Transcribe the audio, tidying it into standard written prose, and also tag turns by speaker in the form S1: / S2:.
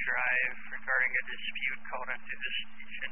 S1: Drive regarding a dispute called into the station.